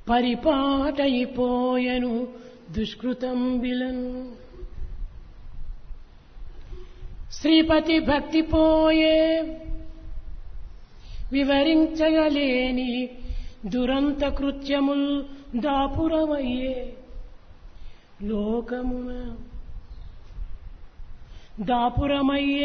పరిపాటయిపోయెను దుష్కృతం villain. Sripati భక్తి పోయే వివరించగలేని దురంత కృత్యముల్ దాపురమయ్యే లోకమున దాపురమయ్యే